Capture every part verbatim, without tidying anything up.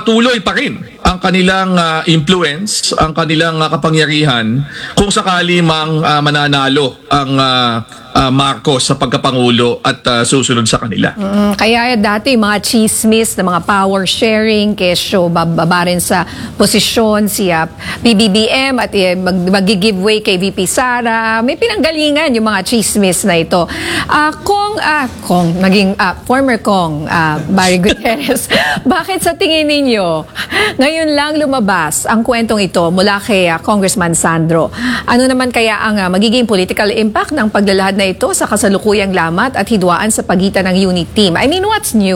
patuloy pa rin ang kanilang uh, influence, ang kanilang uh, kapangyarihan kung sakali mang uh, mananalo ang uh, uh, Marcos sa pagkapangulo at uh, susunod sa kanila. Mm, kaya dati mga chismis na mga power sharing, kesyo bababa rin sa posisyon si uh, P B B M at uh, mag, mag-giveaway kay V P Sara. May pinanggalingan yung mga chismis na ito. Uh, Kong, uh, Kong, naging uh, former Kong, uh, Barry Gutierrez, bakit sa tingin ninyo ngayon lang lumabas ang kwentong ito mula kay uh, Congressman Sandro? Ano naman kaya ang uh, magiging political impact ng paglalahad na ito sa kasalukuyang lamat at hidwaan sa pagitan ng unit team? I mean, what's new?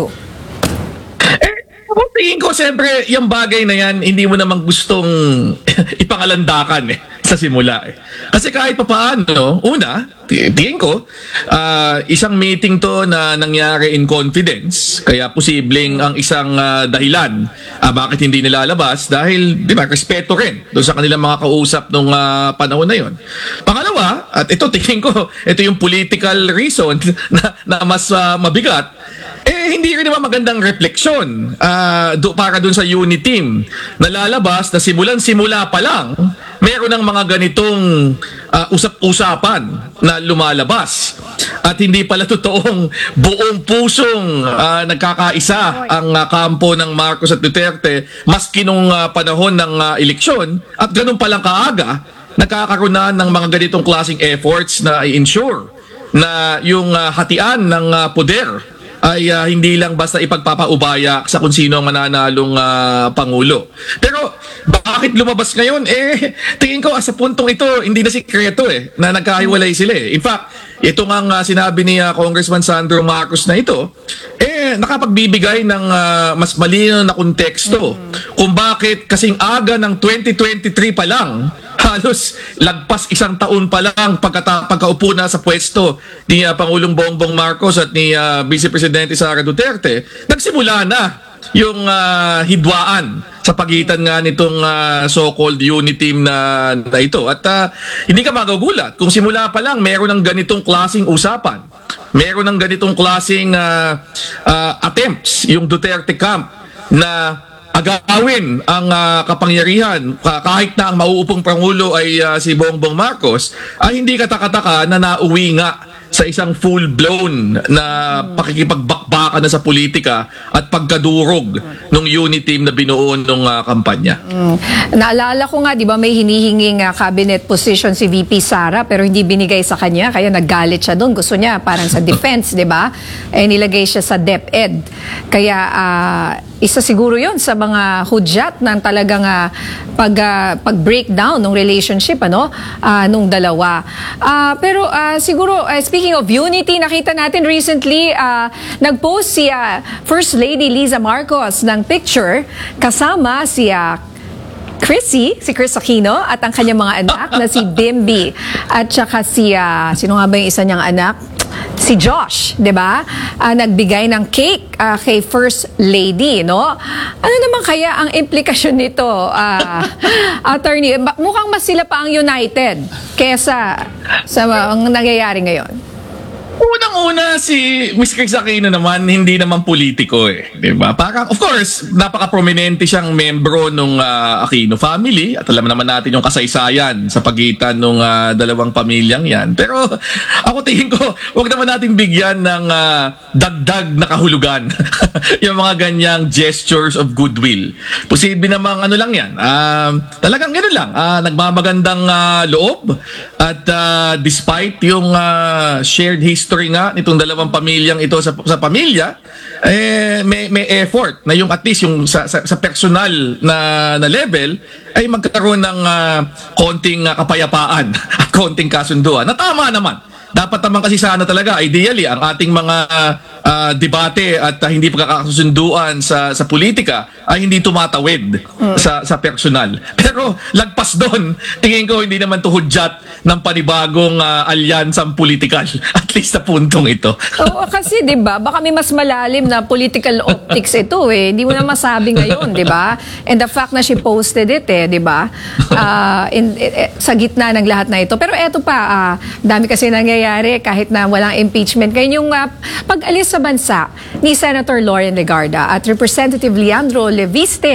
Eh, tingin ko, siyempre, yung bagay na yan, hindi mo naman gustong ipangalandakan eh, sa simula eh. Kasi kahit pa paano, una, tingin ko, uh, isang meeting to na nangyari in confidence, kaya posibleng ang isang uh, dahilan uh, bakit hindi nilalabas dahil, di ba, respeto rin doon sa kanilang mga kausap nung uh, panahon na yon. Pangalawa, at ito tingin ko, ito yung political reason na, na mas uh, mabigat, eh hindi rin naman magandang refleksyon uh, do, para dun sa unit team. Nalalabas na simulan-simula pa lang, meron ng mga ganitong uh, usap-usapan na lumalabas. At hindi pala totoong buong pusong uh, nagkakaisa ang uh, kampo ng Marcos at Duterte maski nung uh, panahon ng uh, eleksyon. At ganun palang kaaga, nagkakaroon na ng mga ganitong klaseng efforts na i-ensure na yung uh, hatian ng uh, poder ay uh, hindi lang basta ipagpapaubaya sa kung sino ang mananalong uh, Pangulo. Pero bakit lumabas ngayon? Eh, tingin ko sa puntong ito, hindi na sikreto eh, na nagkahiwalay sila eh. In fact, ito nga uh, sinabi ni uh, Congressman Sandro Marcos na ito, eh, nakapagbibigay ng uh, mas malinaw na konteksto mm-hmm. kung bakit kasing aga ng twenty twenty-three pa lang, halos lagpas isang taon pa lang pagkata, pagkaupo na sa pwesto ni uh, Pangulong Bongbong Marcos at ni uh, Vice Presidente Sara Duterte, nagsimula na yung uh, hidwaan sa pagitan nga nitong uh, so-called unit team na, na ito. At uh, hindi ka magugulat kung simula pa lang meron ng ganitong klaseng usapan. Meron ng ganitong klaseng uh, uh, attempts yung Duterte camp na agawin ang uh, kapangyarihan kahit na ang mauupong Pangulo ay uh, si Bongbong Marcos, ay hindi katakataka na nauwi nga sa isang full-blown na pakikipagbakbakan na sa politika at pagkadurog ng unit team na binuo ng uh, kampanya. Mm. Naalala ko nga, di ba, may hinihinging uh, cabinet position si V P Sara pero hindi binigay sa kanya, kaya naggalit siya doon. Gusto niya parang sa defense, di ba? Eh, nilagay siya sa DepEd. Kaya uh, isa siguro yon sa mga hudyat ng talagang uh, pag, uh, pag-breakdown ng relationship ano, uh, nung dalawa. Uh, pero uh, siguro, uh, speaking of unity, nakita natin recently, uh, nag-post si uh, First Lady Liza Marcos ng picture kasama si uh, Chrissy, si Chris Aquino at ang kanyang mga anak na si Bimby at saka si, uh, sino nga ba yung isa niyang anak? Si Josh, 'di ba? Uh, nagbigay ng cake uh, kay First Lady, no? Ano naman kaya ang implikasyon nito, uh, attorney? Mukhang mas sila pa ang united kaysa sa ang nangyayari ngayon. Unang-una, si Miss Chris Aquino naman, hindi naman politiko eh. Diba? Parang, of course, napaka-prominente siyang membro ng uh, Aquino family at alam naman natin yung kasaysayan sa pagitan ng uh, dalawang pamilyang yan. Pero ako tingin ko, huwag naman natin bigyan ng uh, dagdag na kahulugan yung mga ganyang gestures of goodwill. Posible namang ano lang yan. Uh, talagang gano'n lang. Uh, nagmamagandang uh, loob at uh, despite yung uh, shared history history nga nitong dalawang pamilyang ito sa, sa pamilya, eh, may, may effort na yung at least yung sa, sa, sa personal na, na level ay magkaroon ng uh, konting uh, kapayapaan at konting kasunduan. Na tama naman. Dapat naman kasi sana talaga, ideally, ang ating mga uh, debate at uh, hindi pagkakasunduan sa, sa politika ay hindi tumatawid mm. sa, sa personal. Pero lagpas doon, tingin ko hindi naman tuhudyat ng panibagong uh, alyansang politikal, at least sa puntong ito. Oo, kasi di ba baka may mas malalim na political optics ito eh. Hindi mo na masabi ngayon, di ba? And the fact na she posted it eh, di ba? Uh, in, eh, sa gitna ng lahat na ito. Pero eto pa, uh, dami kasi nangyayari kahit na walang impeachment. Ngayon yung uh, pag-alis sa bansa ni Senator Lauren Legarda at Representative Leandro Leviste